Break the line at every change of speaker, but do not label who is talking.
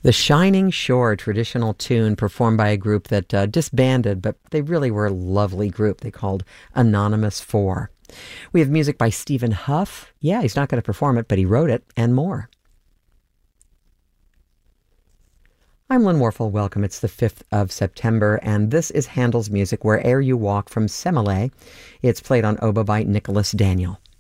The Shining Shore, traditional tune performed by a group that disbanded, but they really were a lovely group. They called Anonymous Four. We have music by Stephen Huff. Yeah, he's not going to perform it, but he wrote it, and more. I'm Lynn Warfel. Welcome. It's the 5th of September, and this is Handel's music, Where'er You Walk from Semele. It's played on oboe by Nicholas Daniel.